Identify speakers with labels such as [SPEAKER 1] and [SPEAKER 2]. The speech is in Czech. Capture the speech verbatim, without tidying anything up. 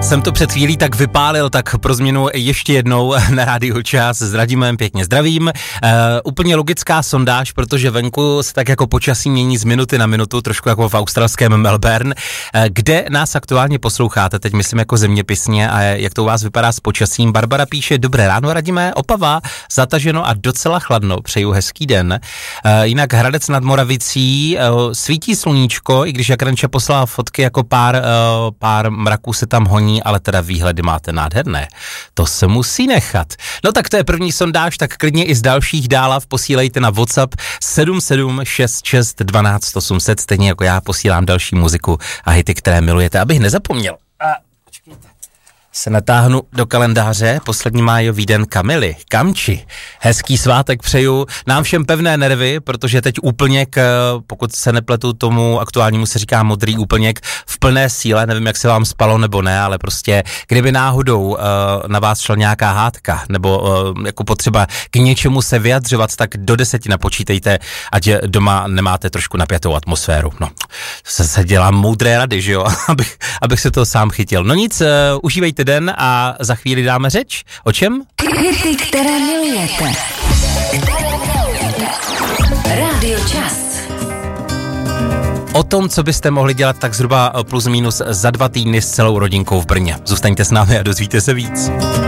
[SPEAKER 1] Jsem to před chvílí tak vypálil, tak pro změnu ještě jednou na Rádiu Čas. S Radimem pěkně zdravím. Uh, úplně logická sondáž, protože venku se tak jako počasí mění z minuty na minutu, trošku jako v australském Melbourne. Uh, kde nás aktuálně posloucháte, teď myslím jako zeměpisně, a jak to u vás vypadá s počasím? Barbara píše, dobré ráno Radime, Opava, zataženo a docela chladno, přeju hezký den. Uh, jinak Hradec nad Moravicí, uh, svítí sluníčko, i když Jakranča poslala fotky, jako pár, uh, pár mraků se tam honí, ale teda výhledy máte nádherné. To se musí nechat. No tak to je první sondáž, tak klidně i z dalších dálav posílejte na WhatsApp sedm sedm šest šest dvanáct osm set, stejně jako já posílám další muziku a hity, které milujete, abych nezapomněl. A počkejte. Se natáhnu do kalendáře, poslední májový den Kamily, Kamči. Hezký svátek přeju, nám všem pevné nervy, protože teď úplněk, pokud se nepletu tomu aktuálnímu se říká modrý úplněk, v plné síle, nevím, jak se vám spalo nebo ne, ale prostě, kdyby náhodou uh, na vás šla nějaká hádka, nebo uh, jako potřeba k něčemu se vyjadřovat, tak do deseti napočítejte, ať doma nemáte trošku napjatou atmosféru. No, se, se dělám moudré rady, že jo, abych, abych se to sám chytil. No nic, uh, užívejte den a za chvíli dáme řeč. O čem?
[SPEAKER 2] Hity, které milujete. Rádio Čas.
[SPEAKER 1] O tom, co byste mohli dělat tak zhruba plus minus za dva týdny s celou rodinkou v Brně. Zůstaňte s námi a dozvíte se víc.